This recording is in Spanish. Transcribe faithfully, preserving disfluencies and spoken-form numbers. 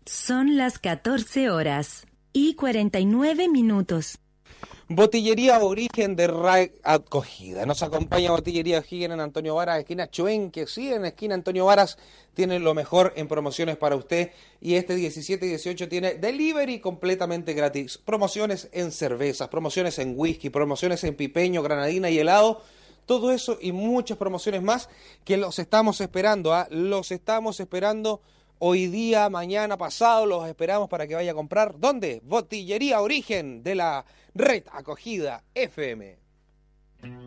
Son las catorce horas y cuarenta y nueve minutos. Botillería Origen de Ray Acogida. Nos acompaña Botillería Origen en Antonio Varas, esquina Chuenque. Sí, en esquina Antonio Varas tienen lo mejor en promociones para usted. Y este diecisiete y dieciocho tiene delivery completamente gratis. Promociones en cervezas, promociones en whisky, promociones en pipeño, granadina y helado. Todo eso y muchas promociones más que los estamos esperando. ¿eh? Los estamos esperando hoy día, mañana, pasado. Los esperamos para que vaya a comprar. ¿Dónde? Botillería Origen de la Red Acogida F M.